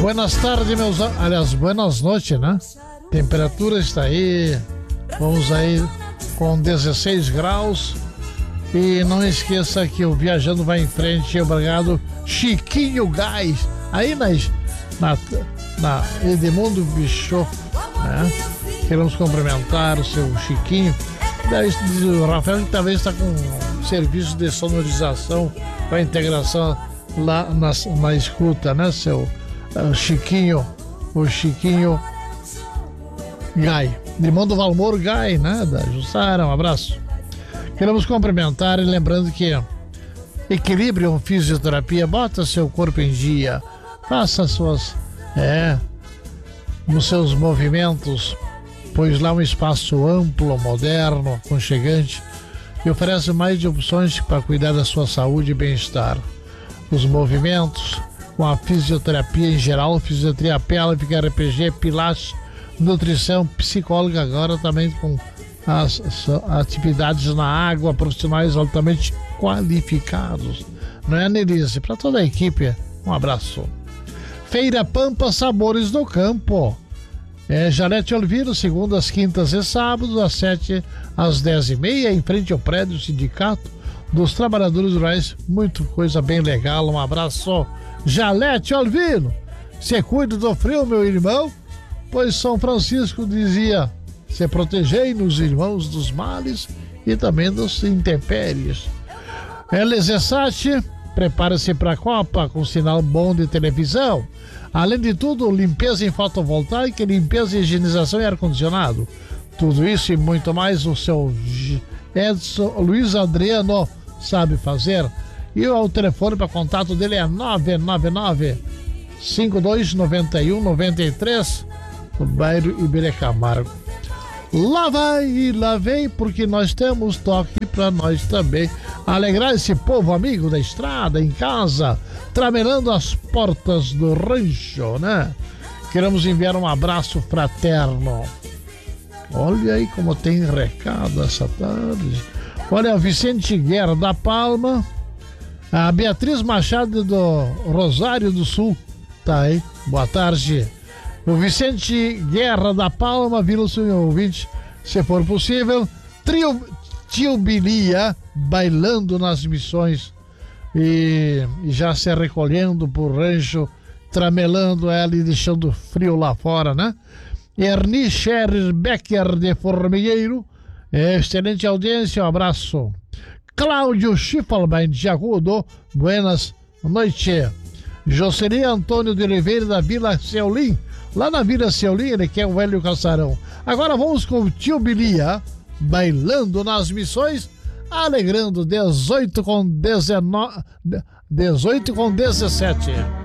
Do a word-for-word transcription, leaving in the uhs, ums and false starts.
Buenas tardes, meus... Aliás, buenas noites, né? Temperatura está aí. Vamos aí com dezesseis graus. E não esqueça que o Viajando vai em frente. Obrigado, Chiquinho Gás. Aí nas, na, na Edmundo Bichot, né? Queremos cumprimentar o seu Chiquinho. Daí diz o Rafael que talvez está com serviço de sonorização com a integração lá na, na escuta, né, seu uh, Chiquinho, o Chiquinho Gai, irmão do Valmor Gai, né, da Jussara, um abraço. Queremos cumprimentar e lembrando que Equilibrium Fisioterapia, bota seu corpo em dia, faça suas, é, os seus movimentos, pois lá é um espaço amplo, moderno, aconchegante e oferece mais de opções para cuidar da sua saúde e bem-estar. Os movimentos com a fisioterapia em geral, fisioterapia pélvica, R P G, pilates, nutrição, psicóloga, agora também com as, as atividades na água, profissionais altamente qualificados. Não é, Nelise? Para toda a equipe, um abraço. Feira Pampa Sabores do Campo. É Janete Oliveira, segundas, quintas e sábados, às sete às dez e meia, em frente ao prédio Sindicato dos Trabalhadores Rurais. Muito coisa bem legal. Um abraço, Janete Oliveira. Se cuida do frio, meu irmão, pois São Francisco dizia: se protegei-nos, irmãos, dos males e também dos intempéries. L Z Sat, prepare-se para a Copa com sinal bom de televisão. Além de tudo, limpeza em fotovoltaica, limpeza e higienização e ar-condicionado. Tudo isso e muito mais o seu Edson Luiz Adriano sabe fazer. E o telefone para contato dele é nove nove nove, cinco dois nove um, nove três, no bairro Iberê Camargo. Lá vai e lá vem, porque nós temos toque para nós também alegrar esse povo amigo da estrada, em casa, tramelando as portas do rancho, né? Queremos enviar um abraço fraterno. Olha aí como tem recado essa tarde. Olha, o Vicente Guerra da Palma, a Beatriz Machado do Rosário do Sul, tá aí, boa tarde. O Vicente Guerra da Palma, vira o seu ouvinte, se for possível. Trio, Tio Bilia, bailando nas missões e, e já se recolhendo pro rancho, tramelando ela e deixando frio lá fora, né? Ernie Scherer Becker de Formigueiro, excelente audiência, um abraço. Cláudio Schiffelbein de Agudo, buenas noites. Jocely Antônio de Oliveira da Vila Seolim, lá na Vila Seolim, ele quer o Hélio Caçarão. Agora vamos com o Tio Bilia, bailando nas missões, alegrando dezoito com dezenove, dezoito com dezessete.